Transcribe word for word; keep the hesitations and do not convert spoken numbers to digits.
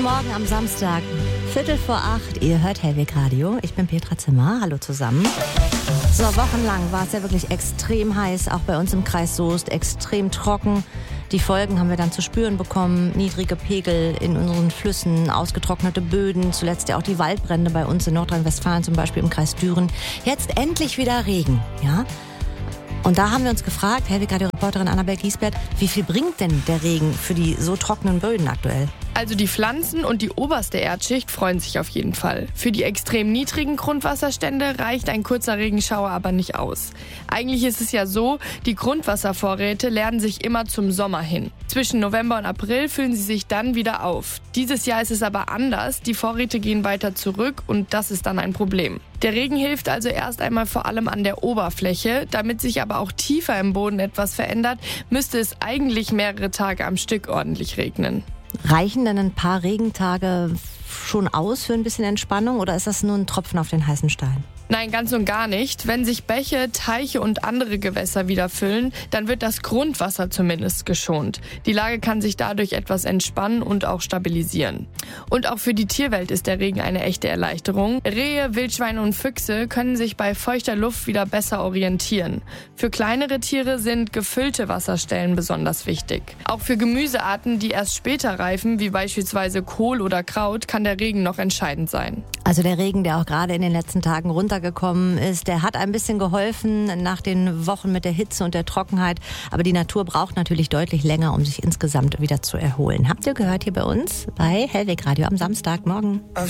Morgen am Samstag, Viertel vor acht. Ihr hört Hellweg Radio. Ich bin Petra Zimmer. Hallo zusammen. So, wochenlang war es ja wirklich extrem heiß, auch bei uns im Kreis Soest, extrem trocken. Die Folgen haben wir dann zu spüren bekommen. Niedrige Pegel in unseren Flüssen, ausgetrocknete Böden, zuletzt ja auch die Waldbrände bei uns in Nordrhein-Westfalen, zum Beispiel im Kreis Düren. Jetzt endlich wieder Regen, ja? Und da haben wir uns gefragt, Hellweg Radio-Reporterin Annabel Giesbert, wie viel bringt denn der Regen für die so trockenen Böden aktuell? Also die Pflanzen und die oberste Erdschicht freuen sich auf jeden Fall. Für die extrem niedrigen Grundwasserstände reicht ein kurzer Regenschauer aber nicht aus. Eigentlich ist es ja so, die Grundwasservorräte leeren sich immer zum Sommer hin. Zwischen November und April füllen sie sich dann wieder auf. Dieses Jahr ist es aber anders. Die Vorräte gehen weiter zurück und das ist dann ein Problem. Der Regen hilft also erst einmal vor allem an der Oberfläche. Damit sich aber auch tiefer im Boden etwas verändert, müsste es eigentlich mehrere Tage am Stück ordentlich regnen. Reichen denn ein paar Regentage schon aus für ein bisschen Entspannung oder ist das nur ein Tropfen auf den heißen Stein? Nein, ganz und gar nicht. Wenn sich Bäche, Teiche und andere Gewässer wieder füllen, dann wird das Grundwasser zumindest geschont. Die Lage kann sich dadurch etwas entspannen und auch stabilisieren. Und auch für die Tierwelt ist der Regen eine echte Erleichterung. Rehe, Wildschweine und Füchse können sich bei feuchter Luft wieder besser orientieren. Für kleinere Tiere sind gefüllte Wasserstellen besonders wichtig. Auch für Gemüsearten, die erst später reifen, wie beispielsweise Kohl oder Kraut, kann der Regen noch entscheidend sein. Also der Regen, der auch gerade in den letzten Tagen runtergekommen ist, der hat ein bisschen geholfen nach den Wochen mit der Hitze und der Trockenheit. Aber die Natur braucht natürlich deutlich länger, um sich insgesamt wieder zu erholen. Habt ihr gehört hier bei uns bei Hellweg Radio am Samstagmorgen?